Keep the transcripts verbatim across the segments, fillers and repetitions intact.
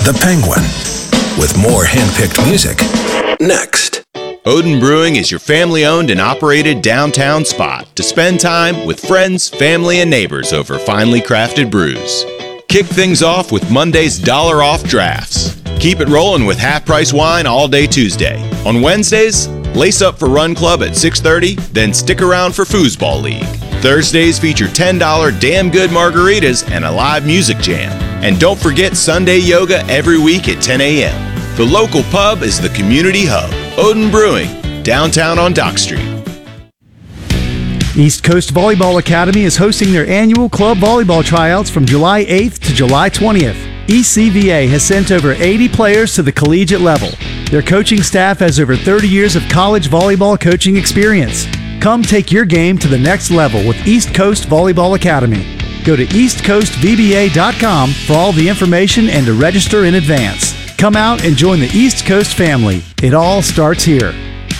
The Penguin, with more hand-picked music. Next. Odin Brewing is your family-owned and operated downtown spot to spend time with friends, family, and neighbors over finely crafted brews. Kick things off with Monday's dollar off drafts. Keep it rolling with half-price wine all day Tuesday. On Wednesdays, lace up for Run Club at six thirty, then stick around for Foosball League. Thursdays feature ten dollar damn good margaritas and a live music jam. And don't forget Sunday yoga every week at ten a.m. The local pub is the community hub. Odin Brewing, downtown on Dock Street. East Coast Volleyball Academy is hosting their annual club volleyball tryouts from July eighth to July twentieth. E C V A has sent over eighty players to the collegiate level. Their coaching staff has over thirty years of college volleyball coaching experience. Come take your game to the next level with East Coast Volleyball Academy. Go to east coast v b a dot com for all the information and to register in advance. Come out and join the East Coast family. It all starts here.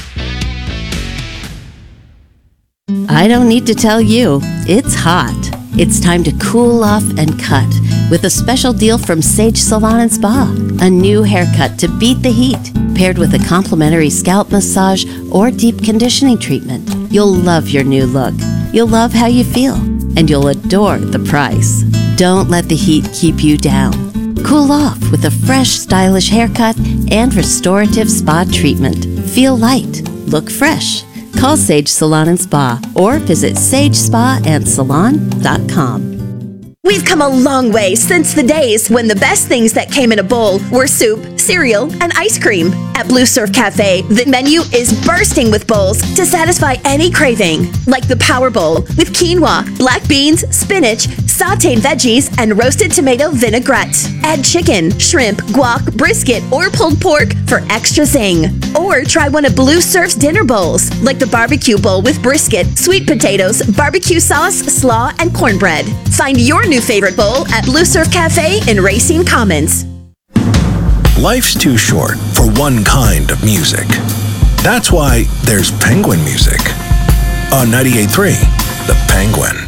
I don't need to tell you, it's hot. It's time to cool off and cut with a special deal from Sage Salon and Spa. A new haircut to beat the heat, paired with a complimentary scalp massage or deep conditioning treatment. You'll love your new look. You'll love how you feel. And you'll adore the price. Don't let the heat keep you down. Cool off with a fresh, stylish haircut and restorative spa treatment. Feel light. Look fresh. Call Sage Salon and Spa or visit sage spa and salon dot com. We've come a long way since the days when the best things that came in a bowl were soup, cereal, and ice cream. At Blue Surf Cafe, the menu is bursting with bowls to satisfy any craving. Like the Power Bowl with quinoa, black beans, spinach, sauteed veggies, and roasted tomato vinaigrette. Add chicken, shrimp, guac, brisket, or pulled pork for extra zing. Or try one of Blue Surf's dinner bowls, like the barbecue bowl with brisket, sweet potatoes, barbecue sauce, slaw, and cornbread. Find your new favorite bowl at Blue Surf Cafe in Racine Commons. Life's too short for one kind of music. That's why there's Penguin music on ninety-eight point three, The Penguin.